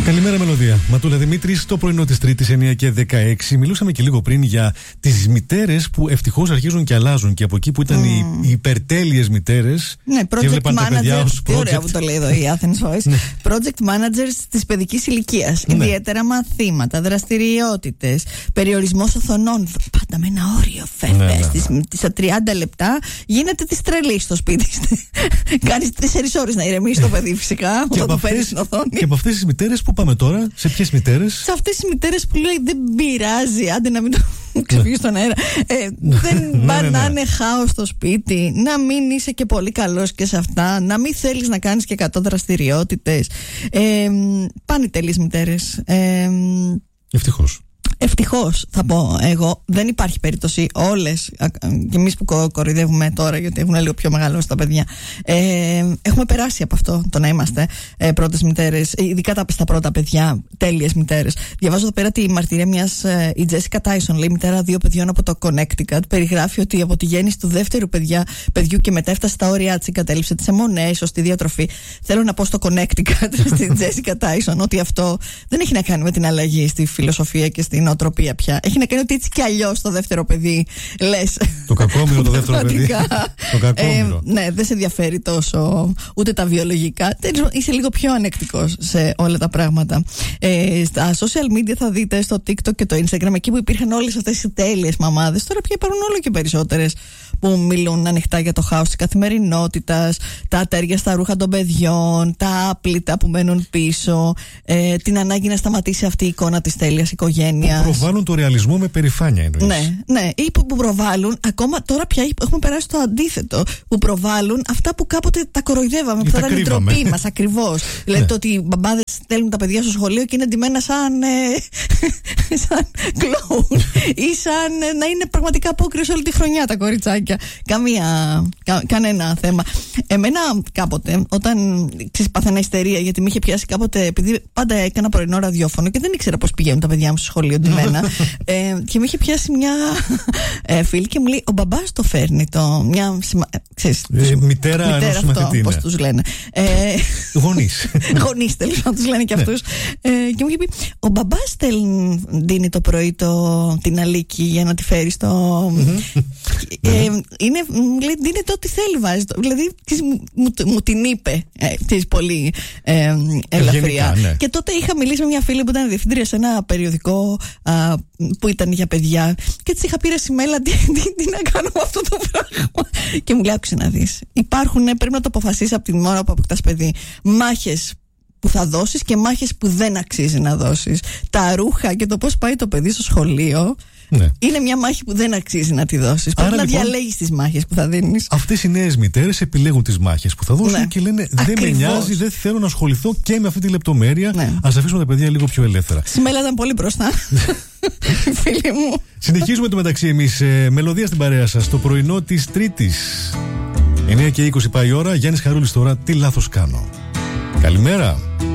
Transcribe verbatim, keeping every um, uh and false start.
Καλημέρα, Μελωδία. Ματούλα Δημήτρη, στο πρωινό της Τρίτης, εννιά και δεκαέξι. Μιλούσαμε και λίγο πριν για τις μητέρες που ευτυχώς αρχίζουν και αλλάζουν. Και από εκεί που ήταν mm. οι, οι υπερτέλειες μητέρες. Ναι, project managers. Τι ωραία που το λέει εδώ η Athens Voice. Project managers της παιδικής ηλικίας. Ναι. Ιδιαίτερα μαθήματα, δραστηριότητες, περιορισμός οθονών. Πάντα με ένα όριο, βέβαια. Ναι, ναι, ναι. Στα τριάντα λεπτά γίνεται τη τρελή στο σπίτι. Κάνεις τέσσερις ώρες να ηρεμήσει το παιδί, φυσικά. Και από αυτές τις μητέρες που πάμε τώρα, σε ποιες μητέρες? Σε αυτές τις μητέρες που λέει δεν πειράζει, άντε να μην το ξεφύγει στον αέρα. Ε, δεν πάει να είναι χάος στο σπίτι, να μην είσαι και πολύ καλός και σε αυτά, να μην θέλεις να κάνεις και εκατό δραστηριότητες. Ε, πάνε οι τέλειες μητέρες. Ε, Ευτυχώς. Ευτυχώς θα πω εγώ, δεν υπάρχει περίπτωση όλες, και εμείς που κοροϊδεύουμε τώρα γιατί έχουν λίγο πιο μεγαλώσει τα παιδιά, ε, έχουμε περάσει από αυτό το να είμαστε ε, πρώτες μητέρες, ειδικά τα, στα πρώτα παιδιά, τέλειες μητέρες. Διαβάζω εδώ πέρα τη μαρτυρία μιας, ε, η Τζέσικα Τάισον, λέει, μητέρα δύο παιδιών από το Connecticut, περιγράφει ότι από τη γέννηση του δεύτερου παιδιά, παιδιού και μετά έφτασε στα όρια της, εγκατέλειψε τις αιμονές, σωστή διατροφή. Θέλω να πω στο Connecticut, στην Τζέσικα Τάισον, ότι αυτό δεν έχει να κάνει με την αλλαγή στη φιλοσοφία και στην οτροπία πια. Έχει να κάνει ότι έτσι κι αλλιώς το δεύτερο παιδί, λες. Το κακόμοιρο το δεύτερο παιδί. Το κακόμοιρο. Ε, ναι, δεν σε ενδιαφέρει τόσο ούτε τα βιολογικά. Είσαι λίγο πιο ανεκτικός σε όλα τα πράγματα. Ε, στα social media θα δείτε, στο TikTok και το Instagram, εκεί που υπήρχαν όλες αυτές οι τέλειες μαμάδες, τώρα πια υπάρχουν όλο και περισσότερες που μιλούν ανοιχτά για το χάος της καθημερινότητας, τα ατέρια στα ρούχα των παιδιών, τα άπλυτα που μένουν πίσω, ε, την ανάγκη να σταματήσει αυτή η εικόνα της τέλειας οικογένειας. Που προβάλλουν το ρεαλισμό με περηφάνεια, εννοείς. Ναι, ναι. Ή που, που προβάλλουν, ακόμα τώρα πια έχουμε περάσει το αντίθετο, που προβάλλουν αυτά που κάποτε τα κοροϊδεύαμε, που θα ήταν η ντροπή μας, ακριβώς. Δηλαδή το ότι οι μπαμπάδες στέλνουν τα παιδιά στο σχολείο και είναι ντυμένα σαν, ε, σαν κλόουν ή σαν να είναι πραγματικά απόκριση όλη τη χρονιά τα κοριτσάκια. Καμία, κα, κανένα θέμα. Εμένα κάποτε, όταν ξέρεις, πάθαινα ιστερία, γιατί με είχε πιάσει κάποτε, επειδή πάντα έκανα πρωινό ραδιόφωνο και δεν ήξερα πώς πηγαίνουν τα παιδιά μου στο σχολείο ντυμένα. ε, και με είχε πιάσει μια ε, φίλη και μου λέει: ο μπαμπάς το φέρνει. Το, μια, σημα, ξέρεις, ε, τους, μητέρα ενός συμμαθητή. Πώς τους λένε. Ε, Γονείς. Γονείς, τέλος πάντων, τους λένε και αυτούς. ε, και μου είχε πει: ο μπαμπάς δίνει το πρωί το, την αλίκη για να τη φέρει στο. ε, είναι, λέει, δίνεται ό,τι θέλει, βάζει. Δηλαδή, μου, μου, μου την είπε ε, πολύ ε, ελαφριά. Ναι. Και τότε είχα μιλήσει με μια φίλη που ήταν διευθύντρια σε ένα περιοδικό α, που ήταν για παιδιά. Και της είχα πει: ρε Σιμέλα, τι, τι, τι να κάνω με αυτό το πράγμα. Και μου λέει: άκουσε να δεις. Υπάρχουν, πρέπει να το αποφασίσεις από την ώρα που αποκτάς παιδί. Μάχες που θα δώσεις και μάχες που δεν αξίζει να δώσεις. Τα ρούχα και το πώς πάει το παιδί στο σχολείο. Ναι. Είναι μια μάχη που δεν αξίζει να τη δώσεις. Πρέπει να λοιπόν διαλέγεις τις μάχες που θα δίνεις. Αυτές οι νέες μητέρες επιλέγουν τις μάχες που θα δώσουν, ναι, και λένε: δεν με νοιάζει, δεν θέλω να ασχοληθώ και με αυτή τη λεπτομέρεια. Ναι. Ας αφήσουμε τα παιδιά λίγο πιο ελεύθερα. Σήμερα ήταν πολύ μπροστά. Φίλοι μου. Συνεχίζουμε το μεταξύ εμείς. Ε, μελωδία στην παρέα σας, το πρωινό της Τρίτης. εννιά και είκοσι πάει η ώρα. Γιάννης Χαρούλης τώρα. Τι λάθος κάνω. Καλημέρα.